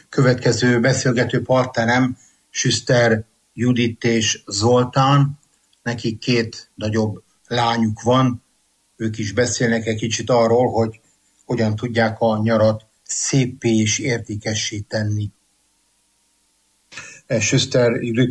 következő beszélgető partnerem Süster Judit és Zoltán. Nekik 2 nagyobb lányuk van. Ők is beszélnek egy kicsit arról, hogy hogyan tudják a nyarat széppé és értékessé tenni. Süster Judit,